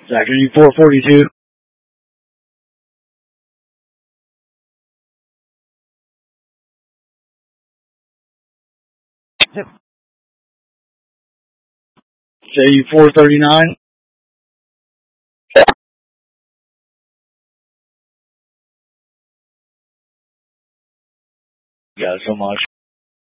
Zachary 442. JU 439. You guys so much.